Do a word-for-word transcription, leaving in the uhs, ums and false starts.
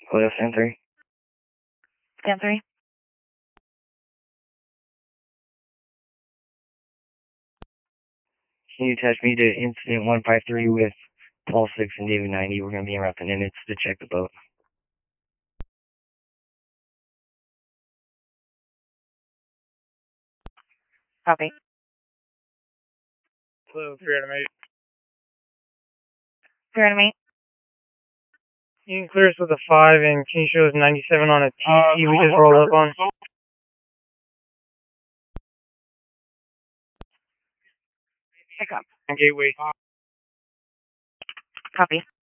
Hello, Stand three. Stand three. Can you attach me to incident one five three with Paul six and David ninety? We're going to be in roughing minutes to check the boat. Copy. Hello, Reanimate. Reanimate. You can clear us with a five, and can you show us ninety-seven on a T C uh, we just rolled up on? Pick up. Gateway. Copy.